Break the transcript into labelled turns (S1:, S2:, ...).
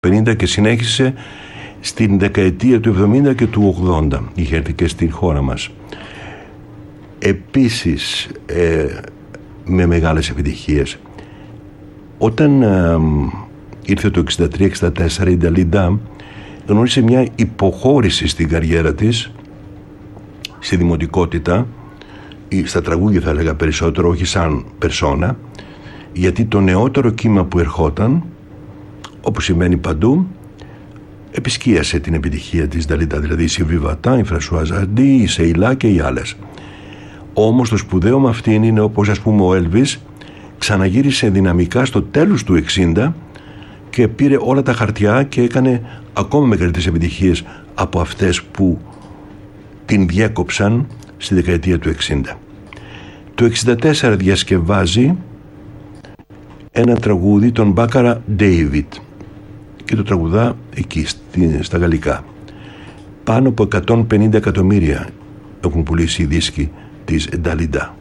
S1: 50 και συνέχισε στην δεκαετία του 70 και του 80. Είχε έρθει και στη χώρα μας. Επίσης με μεγάλες επιτυχίες. Όταν ήρθε το 63-64 η Νταλίντα γνώρισε μια υποχώρηση στην καριέρα της, στη δημοτικότητα ή στα τραγούδια θα έλεγα περισσότερο, όχι σαν περσόνα, γιατί το νεότερο κύμα που ερχόταν, όπως σημαίνει παντού, επισκίασε την επιτυχία της Νταλίντα, δηλαδή η Σιλβί Βατάν, η Φρανσουάζ Αρντί, η Σεϊλά και οι άλλες. Όμως το σπουδαίο με αυτήν είναι, όπως ας πούμε ο Έλβις ξαναγύρισε δυναμικά στο τέλος του 60 και πήρε όλα τα χαρτιά και έκανε ακόμα μεγαλύτερες επιτυχίες από αυτές που την διέκοψαν στη δεκαετία του 60. Το 64 διασκευάζει ένα τραγούδι των Μπάκαρα Ντέιβιτ και το τραγουδά εκεί στα γαλλικά. Πάνω από 150 εκατομμύρια έχουν πουλήσει οι δίσκοι της Νταλίντα.